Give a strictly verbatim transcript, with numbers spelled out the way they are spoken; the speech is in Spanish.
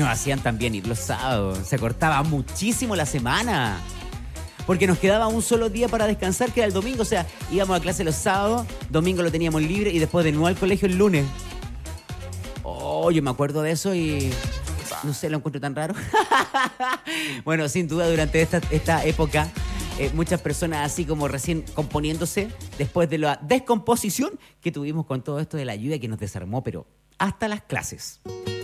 nos hacían también ir los sábados. Se cortaba muchísimo la semana. Porque nos quedaba un solo día para descansar, que era el domingo. O sea, íbamos a clase los sábados, domingo lo teníamos libre y después de nuevo al colegio el lunes. Oh, yo me acuerdo de eso y... no sé, lo encuentro tan raro. Bueno, sin duda, durante esta, esta época, eh, muchas personas así como recién componiéndose después de la descomposición que tuvimos con todo esto de la lluvia que nos desarmó, pero hasta las clases.